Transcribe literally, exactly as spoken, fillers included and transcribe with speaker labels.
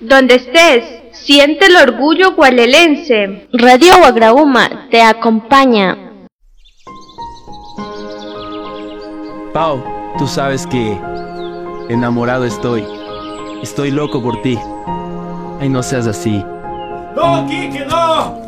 Speaker 1: Donde estés, siente el orgullo gualelense.
Speaker 2: Radio Guagrauma te acompaña.
Speaker 3: Pau, tú sabes que enamorado estoy. Estoy loco por ti. Ay, no seas así.
Speaker 4: ¡No, Kike, no!